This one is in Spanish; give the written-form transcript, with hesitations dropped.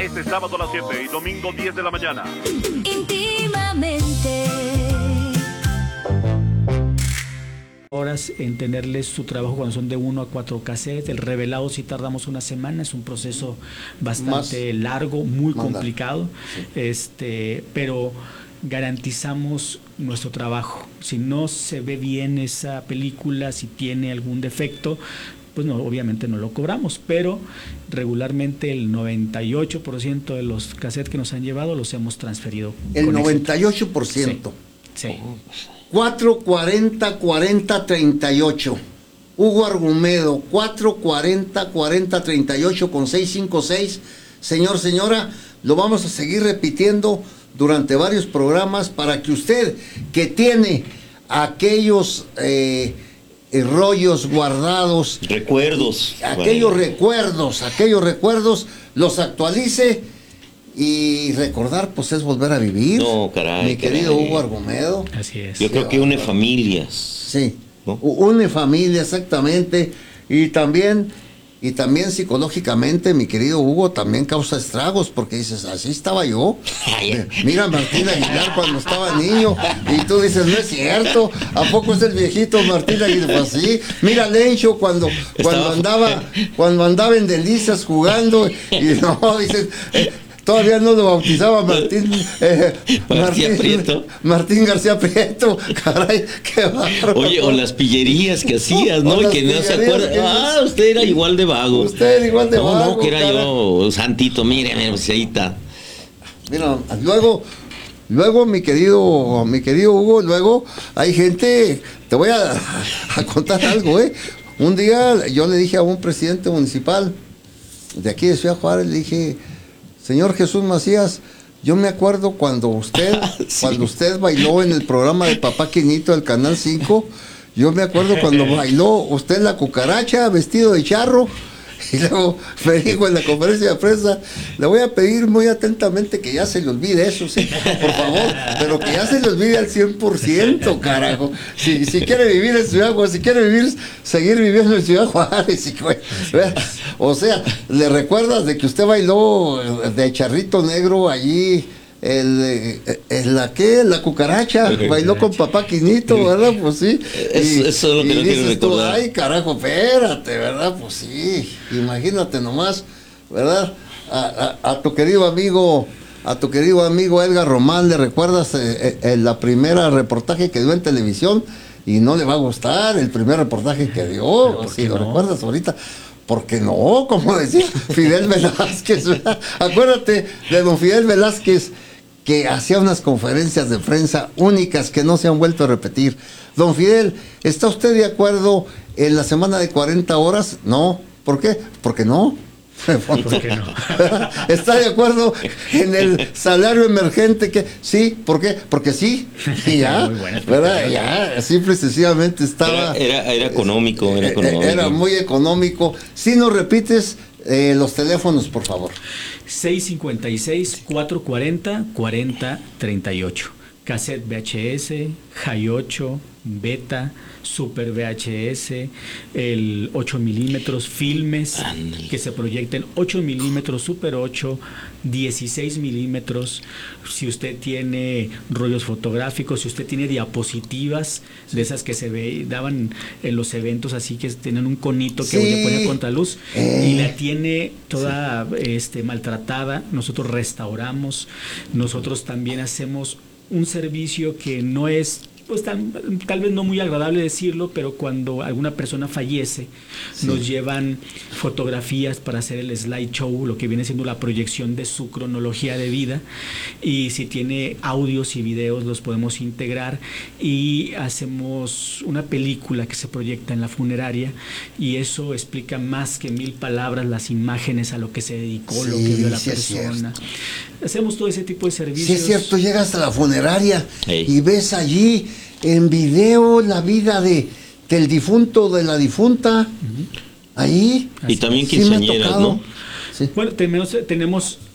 Este sábado a las 7 y domingo 10 de la mañana. Íntimamente. Horas en tenerles su trabajo cuando son de 1 a 4 cassettes. El revelado sí tardamos una semana, es un proceso bastante largo, muy complicado, pero garantizamos nuestro trabajo. Si no se ve bien esa película, si tiene algún defecto, pues no, obviamente no lo cobramos, pero regularmente el 98% de los cassettes que nos han llevado los hemos transferido. El 98%. Sí. 440-40-38. Hugo Argumedo, 440-40-38 con 656. Señor, señora, lo vamos a seguir repitiendo durante varios programas para que usted, que tiene aquellos rollos guardados, recuerdos, aquellos recuerdos, los actualice. Y recordar, pues, es volver a vivir. No, caray. Mi querido Hugo Argumedo. Así es. Yo creo que une familias. Sí, ¿no? Une familia, exactamente. Y también psicológicamente, mi querido Hugo, también causa estragos, porque dices, así estaba yo. Mira a Martín Aguilar cuando estaba niño, y tú dices, no es cierto, ¿a poco es el viejito Martín Aguilar? Pues sí. Mira a Lencho cuando andaba en Delicias jugando, y no, dices... todavía no lo bautizaba Martín García Prieto, caray, qué bárbaro. Oye, o las pillerías que hacías, ¿no? Que no se acuerda. Usted era igual de vago. Usted igual de vago. No, que era caray. Yo, santito, mire, pues ahí está. Mira, luego mi querido Hugo, luego hay gente, te voy a contar algo, Un día yo le dije a un presidente municipal de aquí de Ciudad Juárez, le dije, señor Jesús Macías, yo me acuerdo cuando usted bailó en el programa de Papá Quinito del Canal 5, yo me acuerdo cuando bailó usted la cucaracha vestido de charro, y luego me dijo en la conferencia de prensa, le voy a pedir muy atentamente que ya se le olvide eso, sí, por favor, pero que ya se le olvide al 100%, carajo. Si quiere vivir en Ciudad Juárez, si quiere seguir viviendo en Ciudad Juárez, o sea, ¿le recuerdas de que usted bailó de charrito negro allí? La cucaracha, bailó con Papá Quinito, ¿verdad? Pues sí. Eso es lo que no quiero recordar. Ay, carajo, espérate, ¿verdad? Pues sí, imagínate nomás, ¿verdad? A tu querido amigo Edgar Román, ¿le recuerdas la primera reportaje que dio en televisión? Y no le va a gustar el primer reportaje que dio, si lo recuerdas ahorita. Porque no, como decía Fidel Velázquez, ¿verdad? Acuérdate de don Fidel Velázquez, que hacía unas conferencias de prensa únicas que no se han vuelto a repetir. Don Fidel, ¿está usted de acuerdo en la semana de 40 horas? No. ¿Por qué? Porque no. ¿Por qué no? ¿Está de acuerdo en el salario emergente? Que sí, ¿por qué? Porque sí. Y ya, ¿verdad? Ya, simple y sencillamente estaba... Era económico, era económico. Era muy económico. Si nos repites los teléfonos, por favor. 656-440-4038. Cassette VHS, Hi 8, Beta, Super VHS, el 8 milímetros, filmes que se proyecten 8 milímetros, Super 8, 16 milímetros. Si usted tiene rollos fotográficos, si usted tiene diapositivas de esas que daban en los eventos, así que tienen un conito que le pone a contraluz y la tiene toda maltratada, nosotros restauramos. Nosotros también hacemos un servicio que no es, pues tal vez no muy agradable decirlo, pero cuando alguna persona fallece, nos llevan fotografías para hacer el slideshow, lo que viene siendo la proyección de su cronología de vida, y si tiene audios y videos los podemos integrar, y hacemos una película que se proyecta en la funeraria, y eso explica más que 1000 palabras, las imágenes, a lo que se dedicó, lo que vio la persona. Hacemos todo ese tipo de servicios. Sí, es cierto, llegas a la funeraria y ves allí en video la vida del difunto, de la difunta, ahí. Y también quinceañeras, ¿no? Sí. Bueno, tenemos